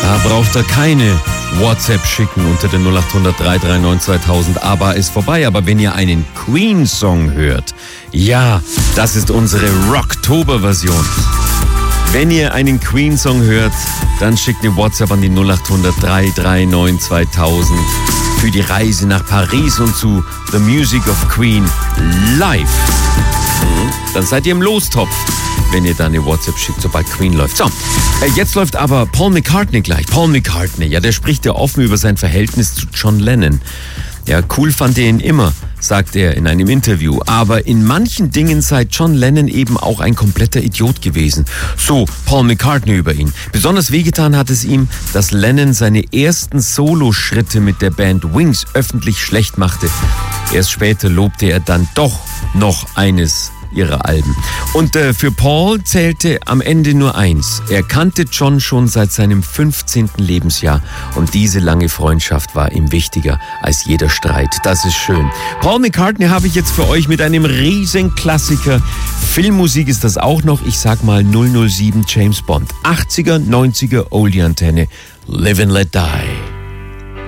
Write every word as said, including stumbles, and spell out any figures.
Da braucht er keine WhatsApp schicken unter der null acht hundert drei drei neun zweitausend. Aber ist vorbei. Aber wenn ihr einen Queen-Song hört, ja, das ist unsere Rocktober-Version. Wenn ihr einen Queen-Song hört, dann schickt eine WhatsApp an die null acht hundert drei drei neun zweitausend für die Reise nach Paris und zu The Music of Queen live. Dann seid ihr im Lostopf, wenn ihr da eine WhatsApp schickt, sobald Queen läuft. So, jetzt läuft aber Paul McCartney gleich. Paul McCartney, ja, der spricht ja offen über sein Verhältnis zu John Lennon. Ja, cool fand er ihn immer, sagt er in einem Interview. Aber in manchen Dingen sei John Lennon eben auch ein kompletter Idiot gewesen. So Paul McCartney über ihn. Besonders wehgetan hat es ihm, dass Lennon seine ersten Soloschritte mit der Band Wings öffentlich schlecht machte. Erst später lobte er dann doch noch eines ihrer Alben. Und äh, für Paul zählte am Ende nur eins. Er kannte John schon seit seinem fünfzehnten Lebensjahr und diese lange Freundschaft war ihm wichtiger als jeder Streit. Das ist schön. Paul McCartney habe ich jetzt für euch mit einem riesen Klassiker. Filmmusik ist das auch noch. Ich sag mal null null sieben James Bond. achtziger, neunziger Oldie-Antenne. Live and Let Die.